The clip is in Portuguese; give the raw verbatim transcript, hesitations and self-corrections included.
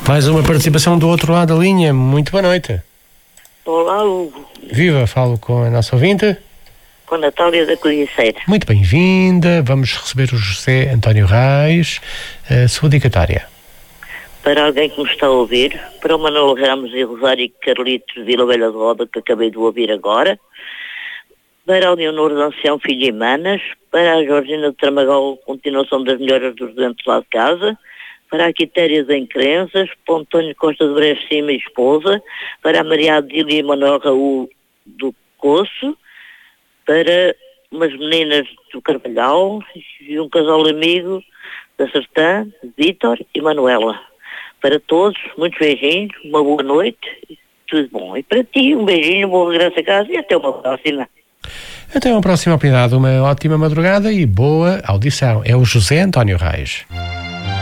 Mais uma participação do outro lado da linha. Muito boa noite. Olá, Hugo. Viva, falo com a nossa ouvinte. Com a Natália da Coliceira. Muito bem-vinda. Vamos receber o José António Reis, a sua dicatária. Para alguém que me está a ouvir, para o Manuel Ramos e Rosário Carlitos de Vila Velha de Roda, que acabei de ouvir agora, para a Leonor de Ancião Filho e Manas, para a Georgina de Tramagal, continuação das melhoras dos doentes lá de casa, para a Quitéria de Encrenças, para o António Costa de Breves Cima e esposa, para a Maria Adília e Manuel Raul do Coço, para umas meninas do Carvalhal e um casal amigo da Sertã, Vítor e Manuela. Para todos, muitos beijinhos, uma boa noite, tudo bom. E para ti, um beijinho, um bom regresso a casa e até uma próxima. Até uma próxima oportunidade, uma ótima madrugada e boa audição. É o José António Reis.